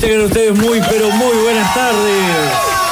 Tengan ustedes muy, pero muy buenas tardes.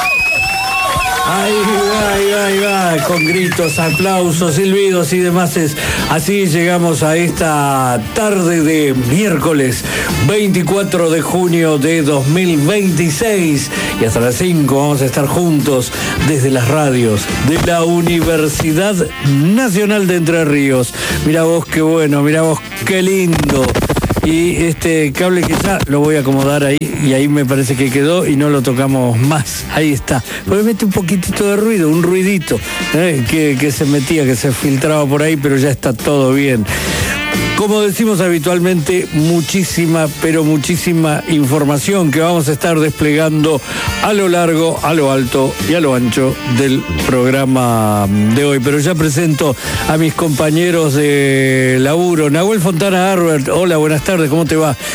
Ahí va, con gritos, aplausos, silbidos y demás. Así llegamos a esta tarde de miércoles 24 de junio de 2026. Y hasta las 5 vamos a estar juntos desde las radios de la Universidad Nacional de Entre Ríos. Mirá vos qué bueno, mirá vos qué lindo. Y este cable que ya lo voy a acomodar ahí, y ahí me parece que quedó y no lo tocamos más. Ahí está. Porque mete un poquitito de ruido, un ruidito, que se metía, que se filtraba por ahí, pero ya está todo bien. Como decimos habitualmente, muchísima, pero muchísima información que vamos a estar desplegando a lo largo, a lo alto y a lo ancho del programa de hoy. Pero ya presento a mis compañeros de laburo. Nahuel Fontana Arbert, hola, buenas tardes, ¿cómo te va?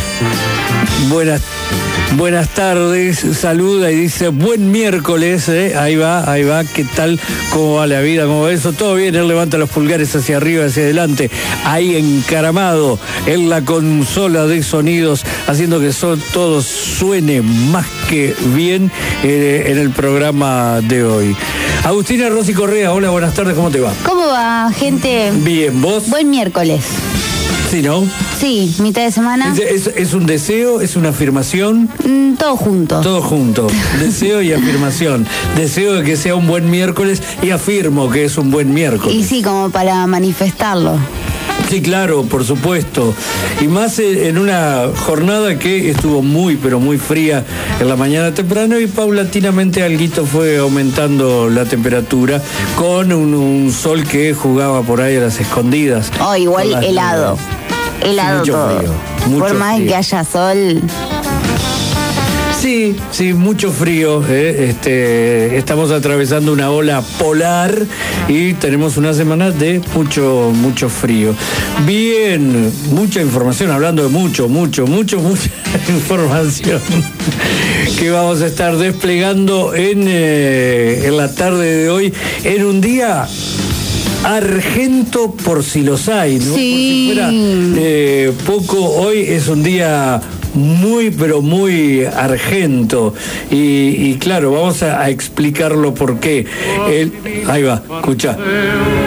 Buenas tardes, saluda y dice buen miércoles, ahí va, ¿qué tal? ¿Cómo va la vida? ¿Cómo va eso? Todo bien, él levanta los pulgares hacia arriba, hacia adelante, ahí encaramado en la consola de sonidos, haciendo que todo suene más que bien en el programa de hoy. Agustina Rossi Correa, hola, buenas tardes, ¿cómo te va? ¿Cómo va, gente? Bien, ¿vos? Buen miércoles. Sí, ¿no? Sí, mitad de semana. ¿Es un deseo? ¿Es una afirmación? Todo junto. Todo junto. Deseo y afirmación. Deseo de que sea un buen miércoles y afirmo que es un buen miércoles. Y sí, como para manifestarlo. Sí, claro, por supuesto. Y más en una jornada que estuvo muy, pero muy fría en la mañana temprano y paulatinamente alguito fue aumentando la temperatura con un sol que jugaba por ahí a las escondidas. Oh, igual helado. Helado mucho todo. Frío, mucho por más frío. que haya sol. Sí, mucho frío. Estamos atravesando una ola polar y tenemos una semana de mucho frío. Bien, mucha información, hablando de mucha información que vamos a estar desplegando en la tarde de hoy, en un día argento por si los hay, ¿no? Sí. Por si fuera poco, hoy es un día muy, pero muy argento. Y claro, vamos a explicarlo por qué. Ahí va, escucha.